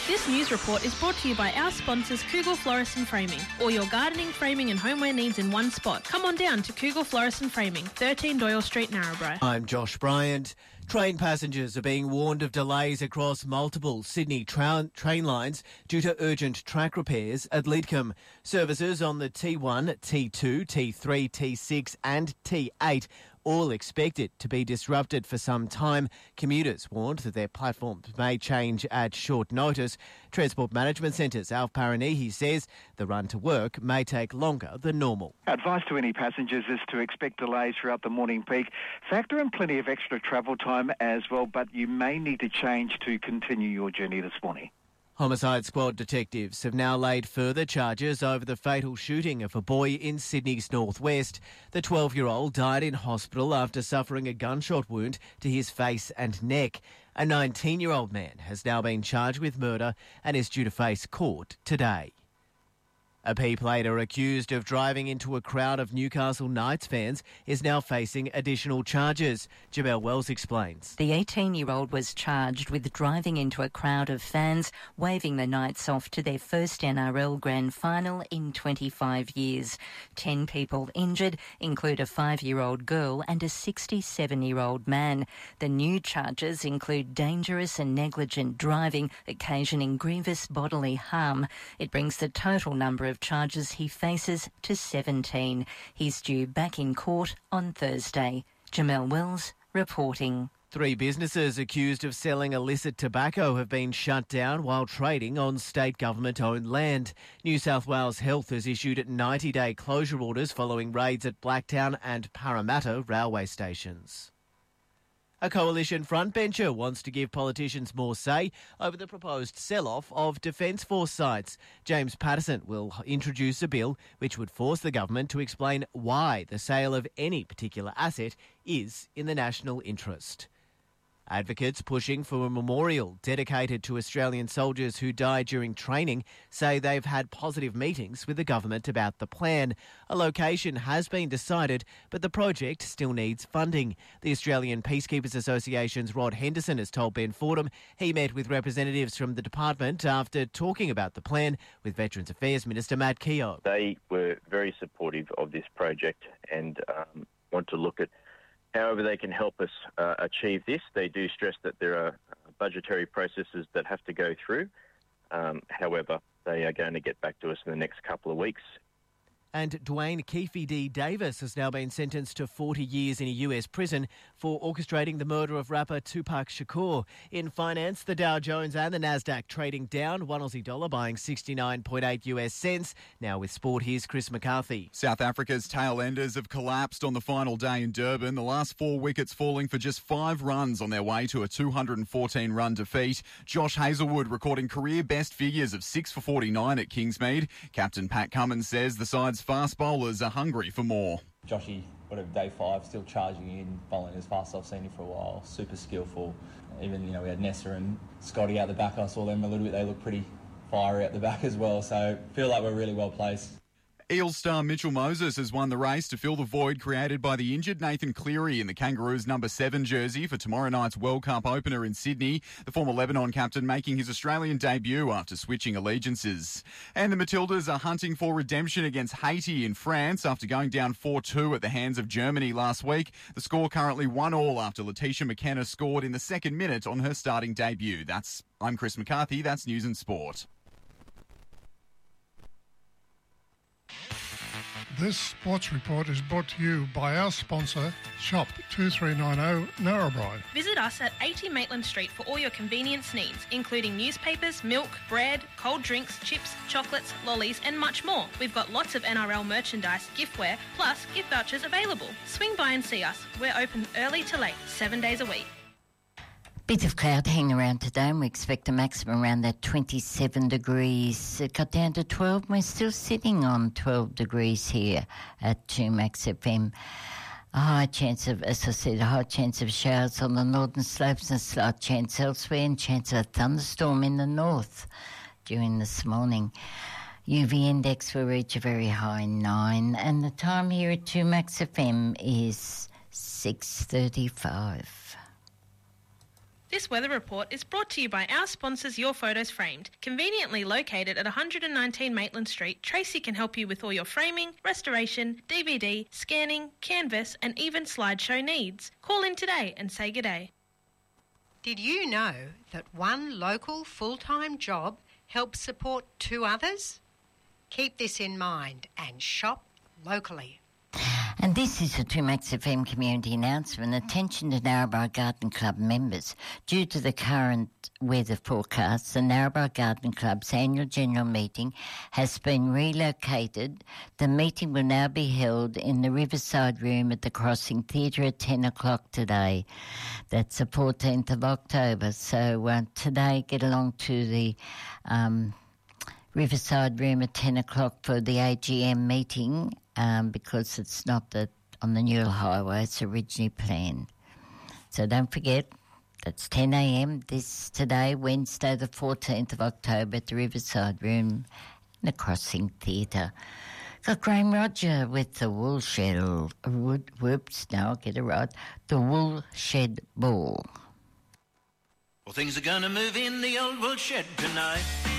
This news report is brought to you by our sponsors Kugel Florist and Framing. All your gardening, framing and homeware needs in one spot. Come on down to Kugel Florist and Framing, 13 Doyle Street, Narrabri. I'm Josh Bryant. Train passengers are being warned of delays across multiple Sydney train lines due to urgent track repairs at Lidcombe. Services on the T1, T2, T3, T6 and T8 all expected to be disrupted for some time. Commuters warned that their platforms may change at short notice. Transport Management Centre's Alf Paranihi says the run to work may take longer than normal. Advice to any passengers is to expect delays throughout the morning peak. Factor in plenty of extra travel time as well, but you may need to change to continue your journey this morning. Homicide Squad detectives have now laid further charges over the fatal shooting of a boy in Sydney's northwest. The 12-year-old died in hospital after suffering a gunshot wound to his face and neck. A 19-year-old man has now been charged with murder and is due to face court today. A P-plater accused of driving into a crowd of Newcastle Knights fans is now facing additional charges. Jamel Wells explains. The 18-year-old was charged with driving into a crowd of fans, waving the Knights off to their first NRL Grand Final in 25 years. 10 people injured include a 5-year-old girl and a 67-year-old man. The new charges include dangerous and negligent driving, occasioning grievous bodily harm. It brings the total number of charges he faces to 17. He's due back in court on Thursday. Jamel Wells reporting. 3 businesses accused of selling illicit tobacco have been shut down while trading on state government-owned land. New South Wales Health has issued 90-day closure orders following raids at Blacktown and Parramatta railway stations. A coalition frontbencher wants to give politicians more say over the proposed sell-off of Defence Force sites. James Patterson will introduce a bill which would force the government to explain why the sale of any particular asset is in the national interest. Advocates pushing for a memorial dedicated to Australian soldiers who died during training say they've had positive meetings with the government about the plan. A location has been decided, but the project still needs funding. The Australian Peacekeepers Association's Rod Henderson has told Ben Fordham he met with representatives from the department after talking about the plan with Veterans Affairs Minister Matt Keogh. They were very supportive of this project and want to look at however they can help us achieve this. They do stress that there are budgetary processes that have to go through. However, they are going to get back to us in the next couple of weeks. And Dwayne Keefe D. Davis has now been sentenced to 40 years in a US prison for orchestrating the murder of rapper Tupac Shakur. In finance, the Dow Jones and the Nasdaq trading down, $1 Aussie buying 69.8 US cents. Now with sport, here's Chris McCarthy. South Africa's tail enders have collapsed on the final day in Durban, the last 4 wickets falling for just 5 runs on their way to a 214-run defeat. Josh Hazlewood recording career best figures of 6 for 49 at Kingsmead. Captain Pat Cummins says the side's fast bowlers are hungry for more. Joshy, day 5, still charging in, bowling as fast as I've seen him for a while. Super skillful. Even, we had Nessa and Scotty out the back. I saw them a little bit. They look pretty fiery at the back as well. So feel like we're really well placed. Eels star Mitchell Moses has won the race to fill the void created by the injured Nathan Cleary in the Kangaroos number 7 jersey for tomorrow night's World Cup opener in Sydney. The former Lebanon captain making his Australian debut after switching allegiances. And the Matildas are hunting for redemption against Haiti in France after going down 4-2 at the hands of Germany last week. The score currently 1-1 after Letitia McKenna scored in the second minute on her starting debut. I'm Chris McCarthy. That's News and Sport. This sports report is brought to you by our sponsor, Shop 2390 Narrabri. Visit us at 80 Maitland Street for all your convenience needs, including newspapers, milk, bread, cold drinks, chips, chocolates, lollies and much more. We've got lots of NRL merchandise, giftware, plus gift vouchers available. Swing by and see us. We're open early to late, 7 days a week. Bit of cloud hanging around today, and we expect a maximum around that 27 degrees. It got down to 12. We're still sitting on 12 degrees here at 2 Max FM. A high chance of, as I said, a high chance of showers on the northern slopes and a slight chance elsewhere, and chance of a thunderstorm in the north during this morning. UV index will reach a very high 9, and the time here at 2 Max FM is 6:35. This weather report is brought to you by our sponsors Your Photos Framed. Conveniently located at 119 Maitland Street, Tracy can help you with all your framing, restoration, DVD, scanning, canvas and even slideshow needs. Call in today and say g'day. Did you know that one local full-time job helps support 2 others? Keep this in mind and shop locally. And this is a 2Max FM community announcement. Attention to Narrabri Garden Club members. Due to the current weather forecast, the Narrabri Garden Club's annual general meeting has been relocated. The meeting will now be held in the Riverside Room at the Crossing Theatre at 10 o'clock today. That's the 14th of October. So today, get along to the Riverside Room at 10 o'clock for the AGM meeting. Because it's not on the Newell Highway, it's originally planned. So don't forget, that's 10 a.m. today, Wednesday the 14th of October at the Riverside Room in the Crossing Theatre. Got Graham Roger with the Woolshed, now I'll get it right, the Woolshed Ball. Well, things are going to move in the old Woolshed tonight.